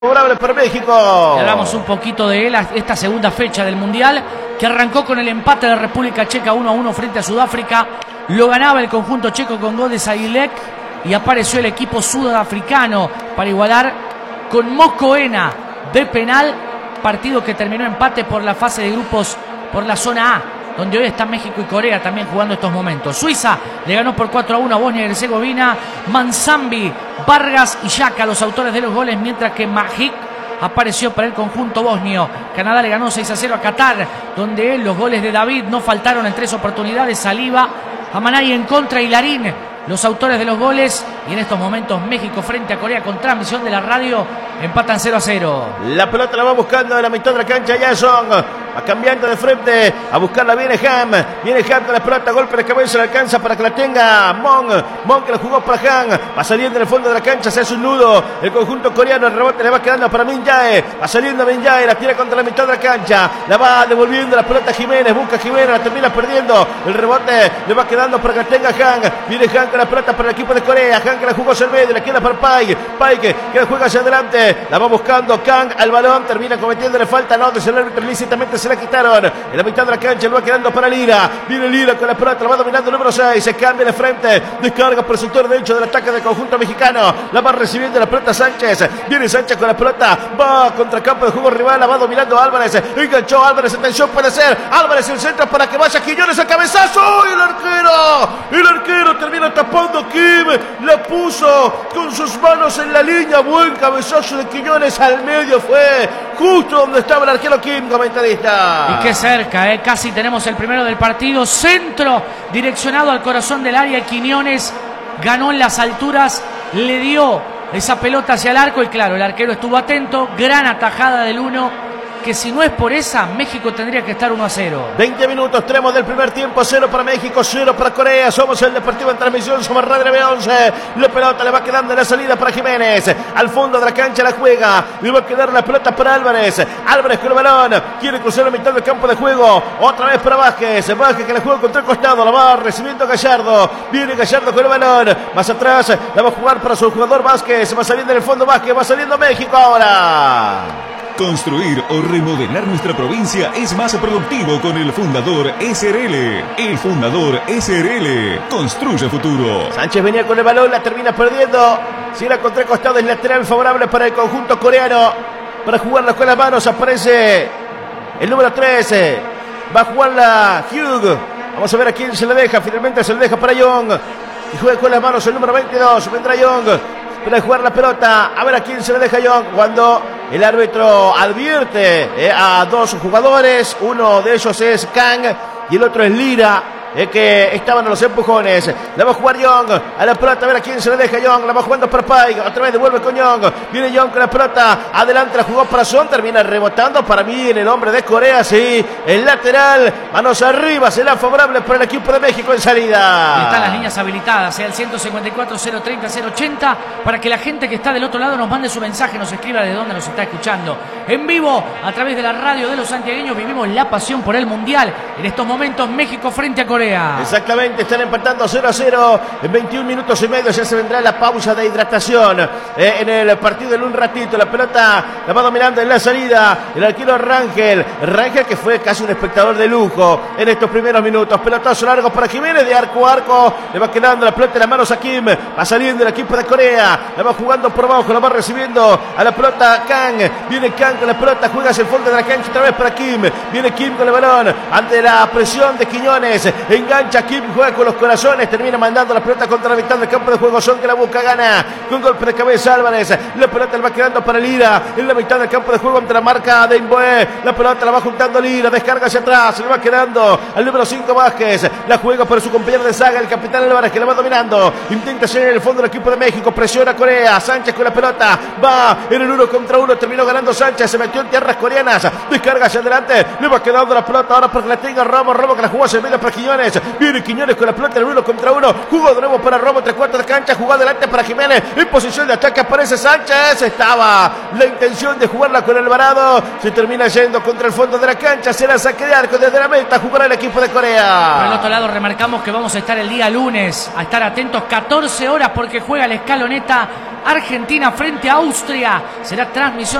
Favorable para México. Le hablamos un poquito de él, esta segunda fecha del Mundial, que arrancó con el empate de República Checa 1-1 frente a Sudáfrica. Lo ganaba el conjunto checo con gol de Zailek y apareció el equipo sudafricano para igualar con Mokoena de penal. Partido que terminó empate por la fase de grupos por la zona A, donde hoy están México y Corea también jugando estos momentos. Suiza le ganó por 4-1 a Bosnia y Herzegovina. Manzambi, Vargas y Xhaka, los autores de los goles, mientras que Magic apareció para el conjunto bosnio. Canadá le ganó 6-0 a Qatar, donde los goles de David no faltaron en 3 oportunidades. Saliba, Amanay en contra y Larín, los autores de los goles. Y en estos momentos México frente a Corea, con transmisión de la radio, empatan 0-0. La pelota la va buscando en la mitad de la cancha Jason. Va cambiando de frente a buscarla. Viene Ham con la pelota, golpe de cabeza, le alcanza para que la tenga Mon que la jugó para Han. Va saliendo en el fondo de la cancha, se hace un nudo el conjunto coreano. El rebote le va quedando para Min Jae. Va saliendo Min Jae, la tira contra la mitad de la cancha. La va devolviendo la pelota Jiménez, busca Jiménez, la termina perdiendo. El rebote le va quedando para que la tenga Han. Viene Han con la pelota para el equipo de Corea. Han que la jugó hacia el medio, la queda para Pai que la juega hacia adelante. La va buscando Kang al balón, termina cometiéndole falta. No, desde el árbitro ilícitamente se la quitaron. En la mitad de la cancha le va quedando para Lira. Viene Lira con la pelota, la va dominando el número 6. Se cambia de frente, descarga por el sector derecho del ataque del conjunto mexicano. La va recibiendo la pelota Sánchez. Viene Sánchez con la pelota, va contra el campo de juego rival, la va dominando Álvarez. Enganchó Álvarez, atención, puede ser Álvarez el centro para que vaya Quiñones al cabezazo. ¡Y el arquero termina tapando! Kim la puso con sus manos en la línea. Buen cabezazo de Quiñones al medio, fue justo donde estaba el arquero Kim, comentarista. Y qué cerca, casi tenemos el primero del partido. Centro direccionado al corazón del área. Quiñones ganó en las alturas, le dio esa pelota hacia el arco y claro, el arquero estuvo atento. Gran atajada del 1, que si no es por esa, México tendría que estar 1-0. 20 minutos, tenemos del primer tiempo. 0 para México, 0 para Corea. Somos el Deportivo en transmisión, somos Radio B11. La pelota le va quedando en la salida para Jiménez. Al fondo de la cancha la juega. Le va a quedar la pelota para Álvarez. Álvarez con el balón. Quiere cruzar la mitad del campo de juego. Otra vez para Vázquez. Vázquez que la juega contra el costado. La va recibiendo Gallardo. Viene Gallardo con el balón. Más atrás la va a jugar para su jugador Vázquez. Va saliendo en el fondo Vázquez. Va saliendo México ahora. Construir o remodelar nuestra provincia es más productivo con el Fundador SRL. El Fundador SRL construye futuro. Sánchez venía con el balón, la termina perdiendo. Si la contra el costado es lateral favorable para el conjunto coreano. Para jugarla con las manos aparece el número 13. Va a jugarla Hugh. Vamos a ver a quién se la deja. Finalmente se la deja para Young. Y juega con las manos el número 22. Vendrá Young para jugar la pelota. A ver a quién se la deja Young. Cuando el árbitro advierte a dos jugadores. Uno de ellos es Kang y el otro es Lira, que estaban a los empujones. La va a jugar Young a la pelota, a ver a quién se la deja Young. La va jugando para Pai, otra vez devuelve con Young. Viene Young con la pelota, adelante la jugó para Son, termina rebotando. Para mí en el hombre de Corea, sí, el lateral, manos arriba, será favorable para el equipo de México en salida. Y están las líneas habilitadas, el 154 030 080, para que la gente que está del otro lado nos mande su mensaje, nos escriba de dónde nos está escuchando. En vivo, a través de la radio de los santiagueños, vivimos la pasión por el Mundial. En estos momentos, México frente a Corea. Exactamente, están empatando 0-0 en 21 minutos y medio. Ya se vendrá la pausa de hidratación en el partido en un ratito. La pelota la va dominando en la salida el arquero Rangel que fue casi un espectador de lujo en estos primeros minutos. Pelotazo largo para Jiménez, de arco a arco, le va quedando la pelota en las manos a Kim. Va saliendo el equipo de Corea, la va jugando por abajo, la va recibiendo a la pelota Kang. Viene Kang con la pelota, juega hacia el fondo de la cancha otra vez para Kim. Viene Kim con el balón ante la presión de Quiñones. Engancha Kim, juega con los corazones, termina mandando la pelota contra la mitad del campo de juego. Son que la busca, gana con golpe de cabeza Álvarez. La pelota le va quedando para Lira en la mitad del campo de juego ante la marca de Imboe. La pelota la va juntando Lira, descarga hacia atrás, le va quedando al número 5 Vázquez. La juega por su compañero de saga, el capitán Álvarez, que la va dominando. Intenta ser en el fondo el equipo de México, presiona a Corea. Sánchez con la pelota, va en el 1 contra 1, terminó ganando Sánchez, se metió en tierras coreanas, descarga hacia adelante, le va quedando la pelota ahora para que la tenga Romo que la jugó hacia el medio para Quiñones. Quiñones. Viene Quiñones con la pelota en el 1 contra 1. Jugó de nuevo para Romo, 3/4 de cancha. Jugó adelante para Jiménez. En posición de ataque aparece Sánchez. Estaba la intención de jugarla con Alvarado. Se termina yendo contra el fondo de la cancha. Será saque de arco desde la meta. Jugará el equipo de Corea. Por el otro lado, remarcamos que vamos a estar el día lunes. A estar atentos, 14 horas, porque juega la escaloneta Argentina frente a Austria. Será transmisión